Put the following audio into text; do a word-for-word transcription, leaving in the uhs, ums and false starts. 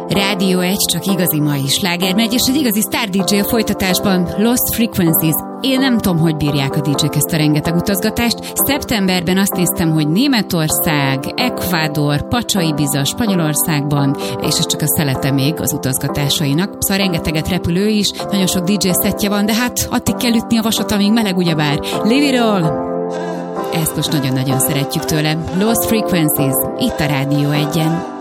Rádió egy, csak igazi mai sláger megy, és egy igazi sztár dé dzsé a folytatásban, Lost Frequencies. Én nem tudom, hogy bírják a dé dzsék ezt a rengeteg utazgatást. Szeptemberben azt néztem, hogy Németország, Ecuador, Pacsai Biza, Spanyolországban, és ez csak a szelete még az utazgatásainak. Szóval rengeteget repülő is, nagyon sok dé dzsé szettje van, de hát addig kell ütni a vasat, amíg meleg ugyebár. Leave it all! Ezt most nagyon-nagyon szeretjük tőle. Lost Frequencies, itt a Rádió egyen.